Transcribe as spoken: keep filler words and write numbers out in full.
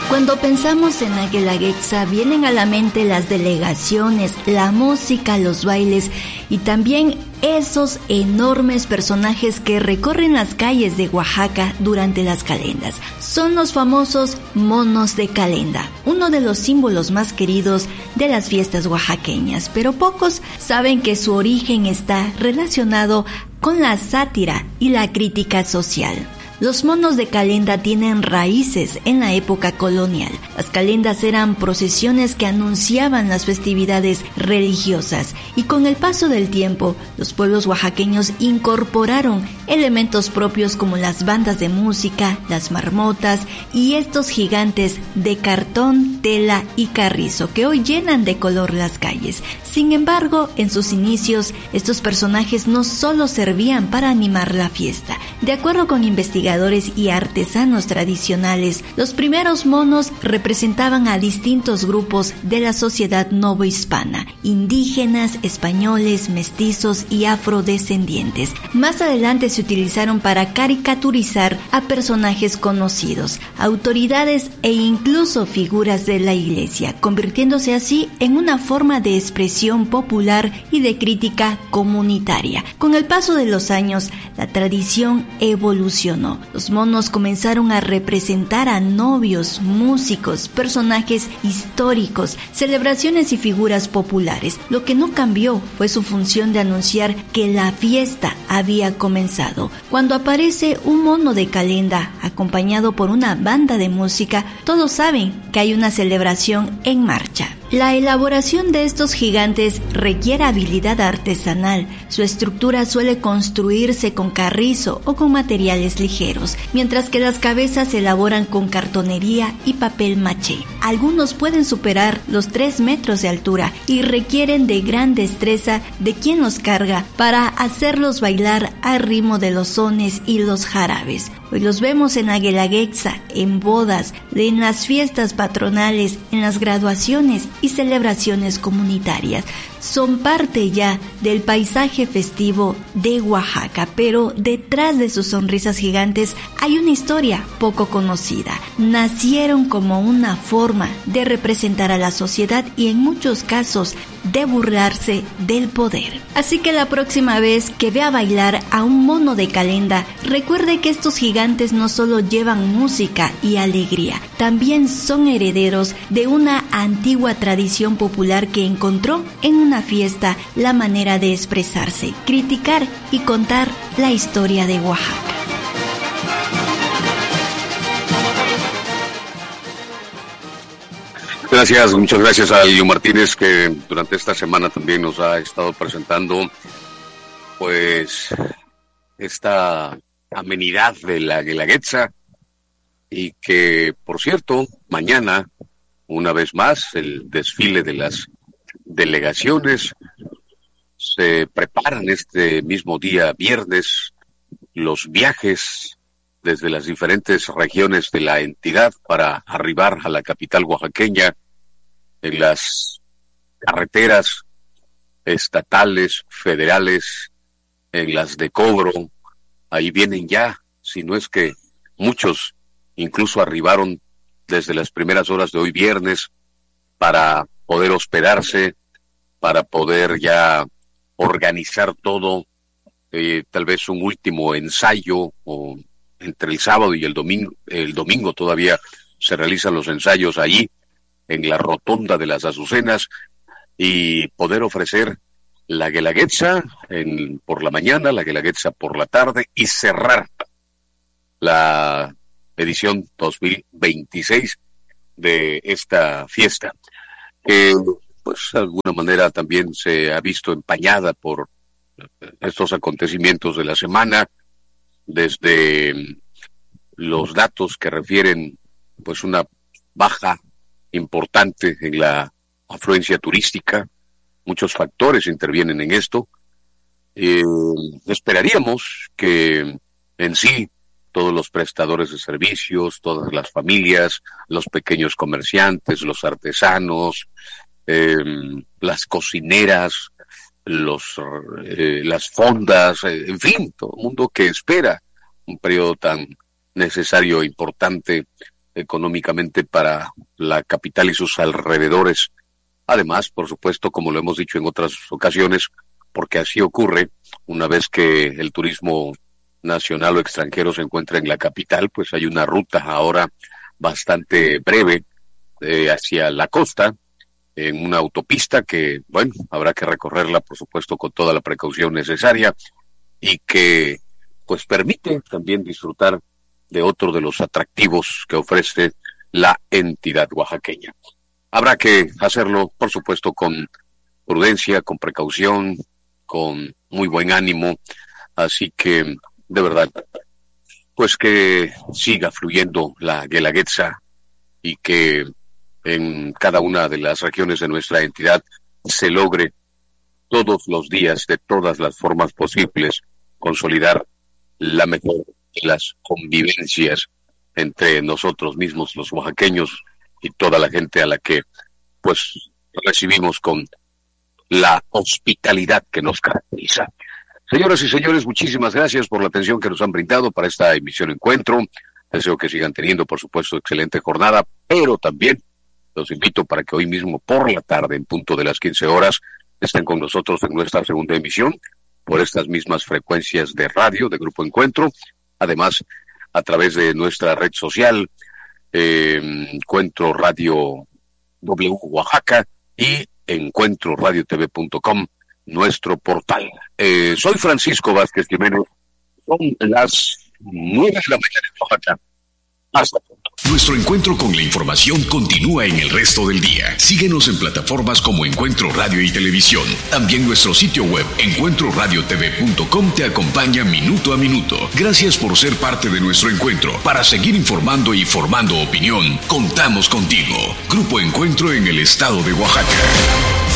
Cuando pensamos en la Guelaguetza vienen a la mente las delegaciones, la música, los bailes y también esos enormes personajes que recorren las calles de Oaxaca durante las calendas. Son los famosos monos de calenda, uno de los símbolos más queridos de las fiestas oaxaqueñas, pero pocos saben que su origen está relacionado con la sátira y la crítica social. Los monos de calenda tienen raíces en la época colonial. Las calendas eran procesiones que anunciaban las festividades religiosas y con el paso del tiempo, los pueblos oaxaqueños incorporaron elementos propios como las bandas de música, las marmotas y estos gigantes de cartón, tela y carrizo que hoy llenan de color las calles. Sin embargo, en sus inicios, estos personajes no solo servían para animar la fiesta. De acuerdo con investigadores y artesanos tradicionales, los primeros monos representaban a distintos grupos de la sociedad novohispana, indígenas, españoles, mestizos y afrodescendientes. Más adelante se utilizaron para caricaturizar a personajes conocidos, autoridades e incluso figuras de la iglesia, convirtiéndose así en una forma de expresión popular y de crítica comunitaria. Con el paso de los años, la tradición evolucionó. Los monos comenzaron a representar a novios, músicos, personajes históricos, celebraciones y figuras populares. Lo que no cambió fue su función de anunciar que la fiesta había comenzado. Cuando aparece un mono de calenda acompañado por una banda de música, todos saben que hay una celebración en marcha. La elaboración de estos gigantes requiere habilidad artesanal. Su estructura suele construirse con carrizo o con materiales ligeros, mientras que las cabezas se elaboran con cartonería y papel maché. Algunos pueden superar los tres metros de altura y requieren de gran destreza de quien los carga para hacerlos bailar al ritmo de los sones y los jarabes. Hoy los vemos en la Guelaguetza, en bodas, en las fiestas patronales, en las graduaciones y celebraciones comunitarias. Son parte ya del paisaje festivo de Oaxaca, pero detrás de sus sonrisas gigantes hay una historia poco conocida. Nacieron como una forma de representar a la sociedad y en muchos casos de burlarse del poder. Así que la próxima vez que vea bailar a un mono de calenda, recuerde que estos gigantes no solo llevan música y alegría, también son herederos de una antigua tradición popular que encontró en una fiesta la manera de expresarse, criticar y contar la historia de Oaxaca. Gracias, muchas gracias a Elio Martínez, que durante esta semana también nos ha estado presentando pues esta amenidad de la Guelaguetza, y que, por cierto, mañana, una vez más, el desfile de las delegaciones. Se preparan este mismo día, viernes, los viajes desde las diferentes regiones de la entidad para arribar a la capital oaxaqueña en las carreteras estatales, federales, en las de cobro. Ahí vienen ya, si no es que muchos incluso arribaron desde las primeras horas de hoy viernes para poder hospedarse, para poder ya organizar todo, eh, tal vez un último ensayo, o entre el sábado y el domingo, el domingo todavía se realizan los ensayos ahí, en la rotonda de las Azucenas, y poder ofrecer la Guelaguetza en, por la mañana, la Guelaguetza por la tarde, y cerrar la edición dos mil veintiséis de esta fiesta, que pues de alguna manera también se ha visto empañada por estos acontecimientos de la semana, desde los datos que refieren pues una baja importante en la afluencia turística. Muchos factores intervienen en esto. Eh, esperaríamos que en sí todos los prestadores de servicios, todas las familias, los pequeños comerciantes, los artesanos, eh, las cocineras, los eh, las fondas, eh, en fin, todo el mundo que espera un periodo tan necesario e importante económicamente para la capital y sus alrededores. Además, por supuesto, como lo hemos dicho en otras ocasiones, porque así ocurre, una vez que el turismo nacional o extranjero se encuentra en la capital, pues hay una ruta ahora bastante breve eh, hacia la costa, en una autopista que, bueno, habrá que recorrerla, por supuesto, con toda la precaución necesaria y que, pues, permite también disfrutar de otro de los atractivos que ofrece la entidad oaxaqueña. Habrá que hacerlo, por supuesto, con prudencia, con precaución, con muy buen ánimo, así que, de verdad, pues que siga fluyendo la Guelaguetza y que en cada una de las regiones de nuestra entidad se logre todos los días, de todas las formas posibles, consolidar la mejor de las convivencias entre nosotros mismos, los oaxaqueños, y toda la gente a la que, pues, recibimos con la hospitalidad que nos caracteriza. Señoras y señores, muchísimas gracias por la atención que nos han brindado para esta emisión Encuentro. Deseo que sigan teniendo, por supuesto, excelente jornada, pero también los invito para que hoy mismo por la tarde, en punto de las quince horas, estén con nosotros en nuestra segunda emisión por estas mismas frecuencias de radio de Grupo Encuentro. Además, a través de nuestra red social, eh, Encuentro Radio W Oaxaca y encuentro radio t v punto com, nuestro portal. Eh, soy Francisco Vázquez Jiménez. Son las nueve de la mañana en Oaxaca. Hasta pronto. Nuestro encuentro con la información continúa en el resto del día. Síguenos en plataformas como Encuentro Radio y Televisión. También nuestro sitio web encuentro radio t v punto com te acompaña minuto a minuto. Gracias por ser parte de nuestro encuentro. Para seguir informando y formando opinión, contamos contigo. Grupo Encuentro en el estado de Oaxaca.